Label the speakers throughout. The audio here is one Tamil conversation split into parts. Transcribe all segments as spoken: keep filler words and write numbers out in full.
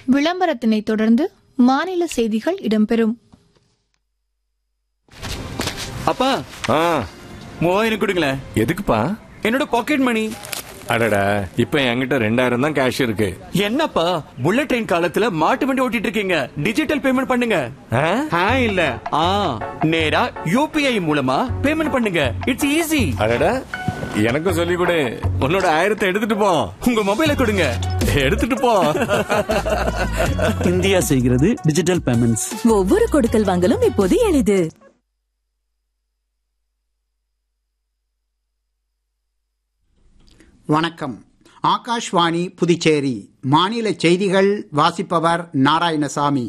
Speaker 1: விளம்பரத்தினை தொடர்ந்து மாநில செய்திகள் இடம்பெறும்.
Speaker 2: அப்பா மூவாயிரம் கொடுங்களேன்.
Speaker 3: எதுக்குப்பா?
Speaker 2: என்னோட பாக்கெட் மணி.
Speaker 3: அடடா, இப்ப என்கிட்ட ரெண்டாயிரம் தான் கேஷ் இருக்கு.
Speaker 2: என்னப்பா புல்லட் ட்ரெயின் காலத்துல மாட்டு வண்டி ஓட்டிட்டு இருக்கீங்க? டிஜிட்டல் பேமெண்ட் பண்ணுங்க. ஆ இல்ல ஆ நேரா யூபிஐ மூலமா பேமெண்ட் பண்ணுங்க. It's easy.
Speaker 3: அடடா, எனக்கும் சொல்லி கொடு. உன்னோட ஆயிரத்தை எடுத்துட்டு போ.
Speaker 2: உங்க மொபைலை கொடுங்க.
Speaker 3: எடுத்துட்டு போ.
Speaker 4: இந்தியா செய்கிறது டிஜிட்டல் பேமெண்ட்ஸ்.
Speaker 5: ஒவ்வொரு கொடுக்கல் வாங்கலும் இப்போது எளிது.
Speaker 6: வணக்கம். ஆகாஷ்வாணி புதுச்சேரி மாநில செய்திகள். வாசிப்பவர் நாராயணசாமி.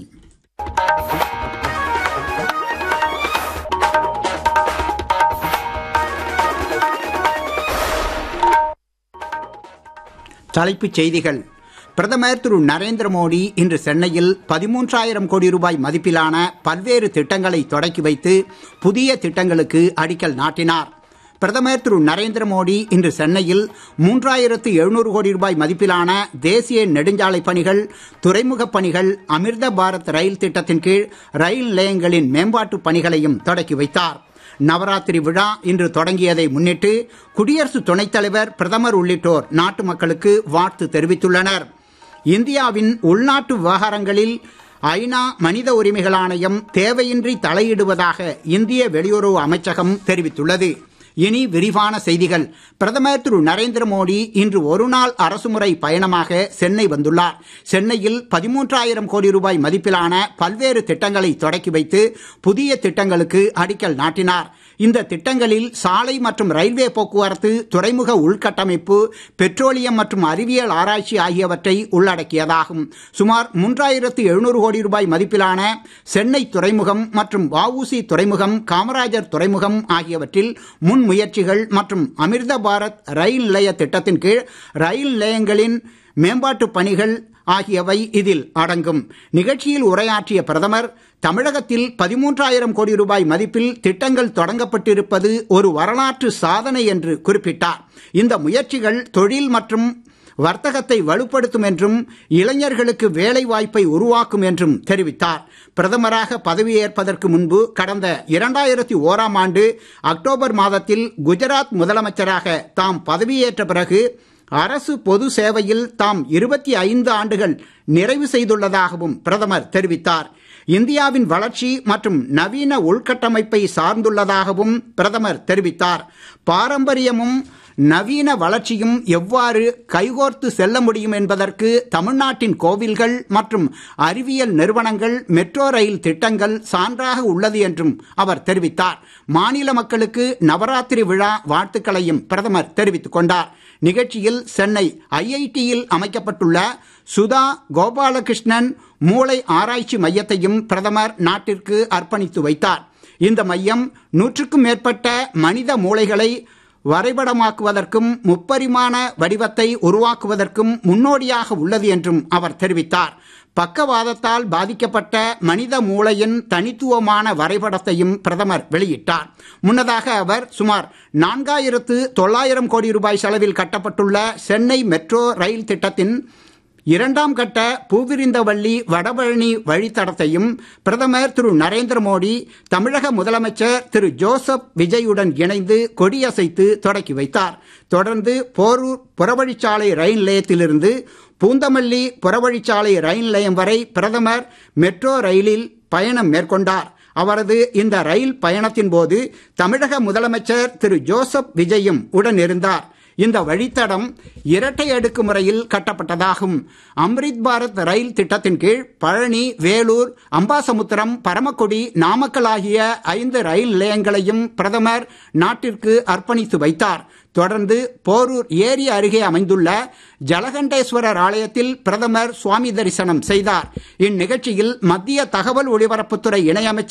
Speaker 6: தலைப்புச் செய்திகள். பிரதமர் திரு நரேந்திர மோடி இன்று சென்னையில் பதிமூன்றாயிரம் கோடி ரூபாய் மதிப்பிலான பல்வேறு திட்டங்களை தொடக்கி வைத்து புதிய திட்டங்களுக்கு அடிக்கல் நாட்டினார். பிரதமர் திரு நரேந்திர மோடி இன்று சென்னையில் மூன்றாயிரத்து எழுநூறு கோடி ரூபாய் மதிப்பிலான தேசிய நெடுஞ்சாலை பணிகள், துறைமுகப் பணிகள், அமிர்த பாரத் ரயில் திட்டத்தின் கீழ் ரயில் நிலையங்களின் மேம்பாட்டு பணிகளையும் தொடக்கி வைத்தார். நவராத்திரி விழா இன்று தொடங்கியதை முன்னிட்டு குடியரசு துணைத் தலைவர், பிரதமர் உள்ளிட்டோர் நாட்டு மக்களுக்கு வாழ்த்து தெரிவித்துள்ளனர். இந்தியாவின் உள்நாட்டு விவகாரங்களில் ஐநா மனித உரிமைகள் ஆணையம் தேவையின்றி தலையிடுவதாக இந்திய வெளியுறவு அமைச்சகம் தெரிவித்துள்ளது. இனி விரிவான செய்திகள். பிரதமர் திரு நரேந்திர மோடி இன்று ஒருநாள் அரசுமுறை பயணமாக சென்னை வந்துள்ளார். சென்னையில் பதிமூன்றாயிரம் கோடி ரூபாய் மதிப்பிலான பல்வேறு திட்டங்களை தொடக்கி வைத்து புதிய திட்டங்களுக்கு அடிக்கல் நாட்டினார். இந்த திட்டங்களில் சாலை மற்றும் ரயில்வே போக்குவரத்து, துறைமுக உள்கட்டமைப்பு, பெட்ரோலியம் மற்றும் அறிவியல் ஆராய்ச்சி ஆகியவற்றை உள்ளடக்கியதாகும். சுமார் மூன்றாயிரத்து எழுநூறு கோடி ரூபாய் மதிப்பிலான சென்னை துறைமுகம் மற்றும் வஉசி துறைமுகம், காமராஜர் துறைமுகம் ஆகியவற்றில் முன் முயற்சிகள் மற்றும் அமிர்த பாரத் ரயில் நிலைய திட்டத்தின் கீழ் ரயில் நிலையங்களின் மேம்பாட்டு பணிகள் ஆகியவை இதில் அடங்கும். நிகழ்ச்சியில் உரையாற்றிய பிரதமர், தமிழகத்தில் பதிமூன்றாயிரம் கோடி ரூபாய் மதிப்பில் திட்டங்கள் தொடங்கப்பட்டிருப்பது ஒரு வரலாற்று சாதனை என்று குறிப்பிட்டார். இந்த முயற்சிகள் தொழில் மற்றும் வர்த்தகத்தை வலுப்படுத்தும் என்றும் இளைஞர்களுக்கு வேலை வாய்ப்பை உருவாக்கும் என்றும் தெரிவித்தார். பிரதமராக பதவியேற்பதற்கு முன்பு கடந்த இரண்டாயிரத்தி ஓராம் ஆண்டு அக்டோபர் மாதத்தில் குஜராத் முதலமைச்சராக தாம் பதவியேற்ற பிறகு அரசு பொது சேவையில் தாம் இருபத்தி ஐந்து ஆண்டுகள் நிறைவு செய்துள்ளதாகவும் பிரதமர் தெரிவித்தார். இந்தியாவின் வளர்ச்சி மற்றும் நவீன உள்கட்டமைப்பை சார்ந்துள்ளதாகவும் பிரதமர் தெரிவித்தார். பாரம்பரியமும் நவீன வளர்ச்சியும் எவ்வாறு கைகோர்த்து செல்ல முடியும் என்பதற்கு தமிழ்நாட்டின் கோவில்கள் மற்றும் அறிவியல் நிறுவனங்கள், மெட்ரோ ரயில் திட்டங்கள் சான்றாக உள்ளது என்றும் அவர் தெரிவித்தார். மாநில மக்களுக்கு நவராத்திரி விழா வாழ்த்துக்களையும் பிரதமர் தெரிவித்துக் கொண்டார். நிகழ்ச்சியில் சென்னை ஐஐடியில் அமைக்கப்பட்டுள்ள சுதா கோபாலகிருஷ்ணன் மூளை ஆராய்ச்சி மையத்தையும் பிரதமர் நாட்டிற்கு அர்ப்பணித்து வைத்தார். இந்த மையம் நூற்றுக்கும் மேற்பட்ட மனித மூளைகளை வரைபடமாக்குவதற்கும் முப்பரிமாண வடிவத்தை உருவாக்குவதற்கும் முன்னோடியாக உள்ளது என்றும் அவர் தெரிவித்தார். பக்கவாதத்தால் பாதிக்கப்பட்ட மனித மூளையின் தனித்துவமான வரைபடத்தையும் பிரதமர் வெளியிட்டார். முன்னதாக அவர் சுமார் நான்காயிரத்து தொள்ளாயிரம் கோடி ரூபாய் செலவில் கட்டப்பட்டுள்ள சென்னை மெட்ரோ ரயில் திட்டத்தின் இரண்டாம் கட்ட பூவிருந்தவள்ளி வடபழனி வழித்தடத்தையும் பிரதமர் திரு நரேந்திர மோடி தமிழக முதலமைச்சர் திரு ஜோசப் விஜயுடன் இணைந்து கொடியசைத்து தொடக்கி வைத்தார். தொடர்ந்து போரூர் புறவழிச்சாலை ரயில் நிலையத்திலிருந்து பூந்தமல்லி புறவழிச்சாலை ரயில் நிலையம் வரை பிரதமர் மெட்ரோ ரயிலில் பயணம் மேற்கொண்டார். அவரது இந்த ரயில் பயணத்தின் போது தமிழக முதலமைச்சர் திரு ஜோசப் விஜயும் உடனிருந்தார். இந்த வழித்தடம் இரட்டை அடுக்கு முறையில் கட்டப்பட்டதாகும். அம்ரித் பாரத் ரயில் திட்டத்தின் கீழ் பழனி, வேலூர், அம்பாசமுத்திரம், பரமக்குடி, நாமக்கல் ஆகிய ஐந்து ரயில் நிலையங்களையும் பிரதமர் நாட்டிற்கு அர்ப்பணித்து வைத்தார். தொடர்ந்து போரூர் ஏரி அருகே அமைந்துள்ள ஜலகண்டேஸ்வரர் ஆலயத்தில் பிரதமர் சுவாமி தரிசனம் செய்தார். இந்நிகழ்ச்சியில் மத்திய தகவல் ஒலிபரப்புத்துறை இணையமைச்சர்